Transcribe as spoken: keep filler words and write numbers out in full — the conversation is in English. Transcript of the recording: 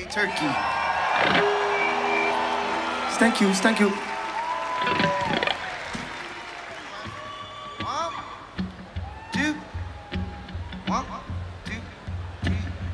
Turkey. Thank you, thank you. One, two, one.